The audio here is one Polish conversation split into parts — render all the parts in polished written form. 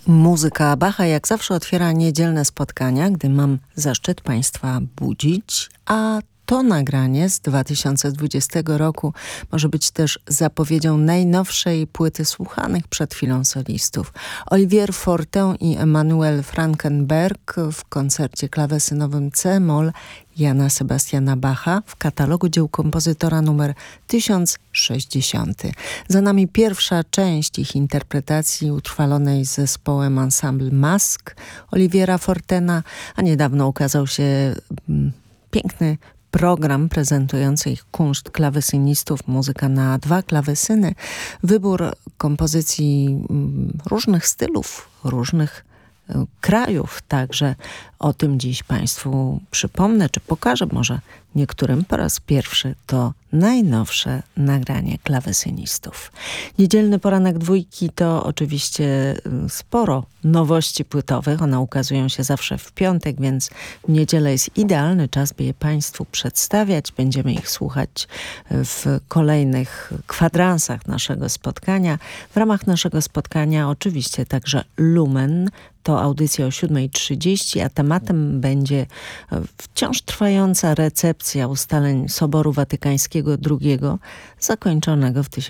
Muzyka Bacha jak zawsze otwiera niedzielne spotkania, gdy mam zaszczyt Państwa budzić, a to nagranie z 2020 roku może być też zapowiedzią najnowszej płyty słuchanych przed chwilą solistów. Olivier Fortin i Emanuel Frankenberg w koncercie klawesynowym C-moll Jana Sebastiana Bacha w katalogu dzieł kompozytora numer 1060. Za nami pierwsza część ich interpretacji utrwalonej z zespołem Ensemble Masque Oliviera Fortena, a niedawno ukazał się piękny program prezentujący ich kunszt klawesynistów, muzyka na dwa klawesyny, wybór kompozycji różnych stylów, różnych krajów. Także o tym dziś Państwu przypomnę, czy pokażę może niektórym po raz pierwszy to najnowsze nagranie klawesynistów. Niedzielny poranek dwójki to oczywiście sporo nowości płytowych. One ukazują się zawsze w piątek, więc w niedzielę jest idealny czas, by je Państwu przedstawiać. Będziemy ich słuchać w kolejnych kwadransach naszego spotkania. W ramach naszego spotkania oczywiście także Lumen. To audycja o 7:30, a tematem będzie wciąż trwająca recepcja ustaleń Soboru Watykańskiego II, zakończonego w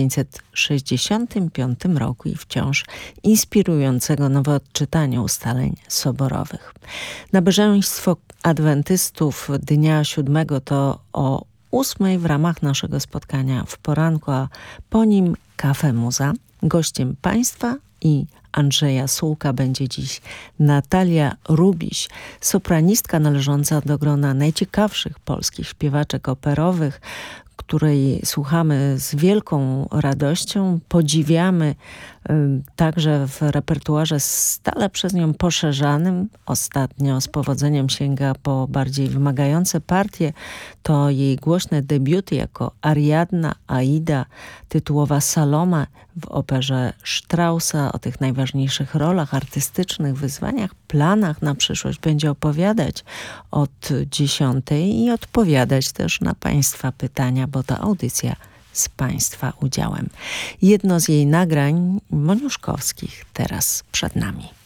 1965 roku i wciąż inspirującego nowe odczytanie ustaleń soborowych. Nabożeństwo adwentystów dnia 7 to o 8 w ramach naszego spotkania w poranku, a po nim Cafe Muza. Gościem Państwa i Andrzeja Sułka będzie dziś Natalia Rubiś, sopranistka należąca do grona najciekawszych polskich śpiewaczek operowych, której słuchamy z wielką radością, podziwiamy także w repertuarze stale przez nią poszerzanym. Ostatnio z powodzeniem sięga po bardziej wymagające partie. To jej głośne debiuty jako Ariadna, Aida, tytułowa Salome w operze Straussa. O tych najważniejszych rolach artystycznych, wyzwaniach, planach na przyszłość będzie opowiadać od 10 i odpowiadać też na Państwa pytania, bo ta audycja z Państwa udziałem. Jedno z jej nagrań moniuszkowskich teraz przed nami.